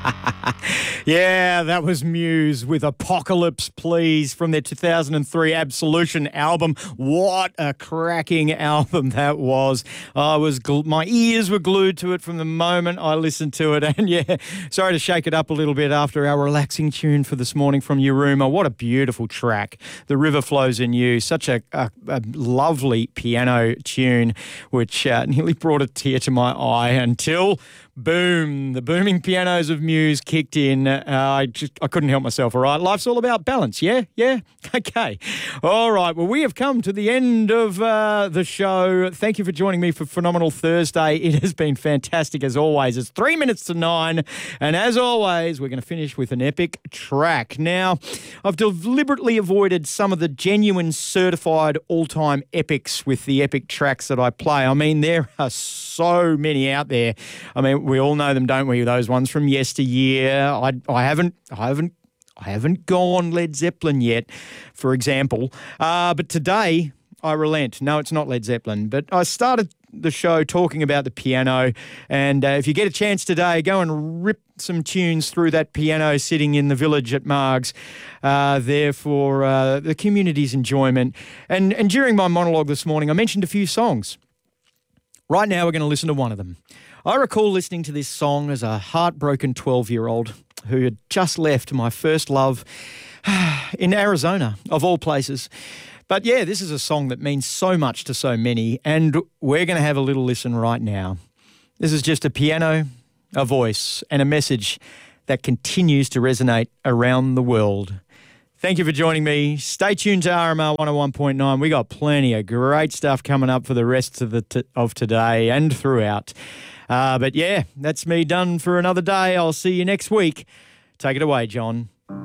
Yeah, that was Muse with Apocalypse Please from their 2003 Absolution album. What a cracking album that was. My ears were glued to it from the moment I listened to it. And yeah, sorry to shake it up a little bit after our relaxing tune for this morning from Yuruma. What a beautiful track. The River Flows in You. Such a lovely piano tune, which nearly brought a tear to my eye until... boom, the booming pianos of Muse kicked in. I couldn't help myself, all right? Life's all about balance, yeah? Yeah? Okay. All right, well, we have come to the end of the show. Thank you for joining me for Phenomenal Thursday. It has been fantastic as always. It's 3 minutes to 9, and as always, we're going to finish with an epic track. Now, I've deliberately avoided some of the genuine certified all-time epics with the epic tracks that I play. I mean, there are so many out there. I mean, we all know them, don't we? Those ones from yesteryear. I haven't gone Led Zeppelin yet, for example. But today I relent. No, it's not Led Zeppelin. But I started the show talking about the piano, and if you get a chance today, go and rip some tunes through that piano sitting in the village at Margs there for the community's enjoyment. And during my monologue this morning, I mentioned a few songs. Right now, we're going to listen to one of them. I recall listening to this song as a heartbroken 12-year-old who had just left my first love in Arizona, of all places. But yeah, this is a song that means so much to so many, and we're going to have a little listen right now. This is just a piano, a voice, and a message that continues to resonate around the world. Thank you for joining me. Stay tuned to RMR 101.9. We got plenty of great stuff coming up for the rest of today and throughout. But yeah, that's me done for another day. I'll see you next week. Take it away, John.